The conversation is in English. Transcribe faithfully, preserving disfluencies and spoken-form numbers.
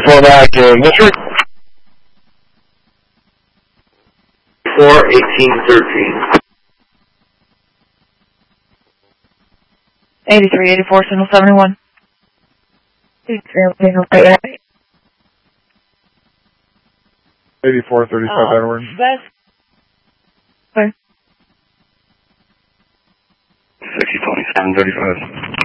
four back in Mitchell. four eighteen thirteen. eighty-three eighty-four, signal seventy-one. eighty-four thirty-five uh, Edward. Best. Okay. sixty twenty-seven thirty-five.